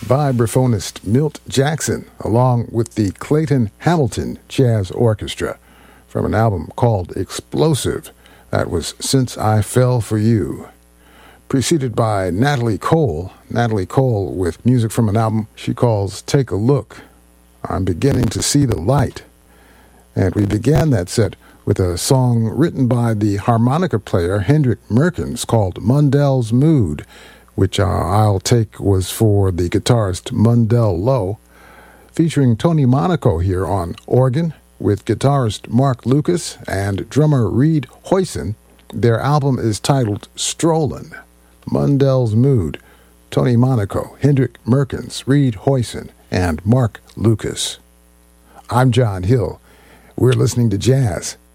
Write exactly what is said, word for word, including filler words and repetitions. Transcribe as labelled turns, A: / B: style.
A: vibraphonist Milt Jackson, along with the Clayton Hamilton Jazz Orchestra, from an album called Explosive. That was Since I Fell for You. Preceded by Natalie Cole, Natalie Cole with music from an album she calls Take a Look. I'm Beginning to See the Light. And we began that set with a song written by the harmonica player Hendrik Merkens called Mundell's Mood, which uh, I'll take was for the guitarist Mundell Lowe, featuring Tony Monaco here on organ with guitarist Mark Lucas and drummer Reed Hoyson. Their album is titled Strollin'. Mundell's Mood, Tony Monaco, Hendrik Merkens, Reed Hoyson, and Mark Lucas. I'm John Hill. We're listening to jazz